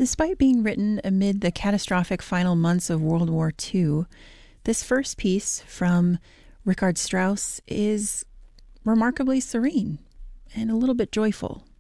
Despite being written amid the catastrophic final months of World War II, this first piece from Richard Strauss is remarkably serene and a little bit joyful.